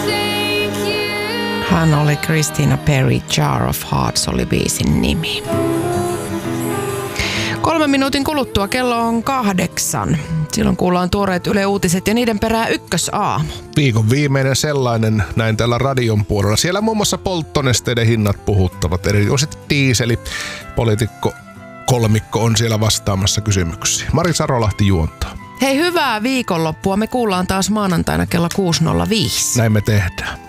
Hän oli Christina Perri, Jar of Hearts oli biisin nimi. 3 minuutin kuluttua kello on 8. Silloin kuullaan tuoreet Yle Uutiset ja niiden perään Ykkösaamu. Viikon viimeinen sellainen näin täällä radion puolella. Siellä muun muassa polttonesteiden hinnat puhuttavat. Erityisesti diiseli. Poliitikko kolmikko on siellä vastaamassa kysymyksiin. Mari Sarolahti juontaa. Hei, hyvää viikonloppua. Me kuullaan taas maanantaina kello 6.05. Näin me tehdään.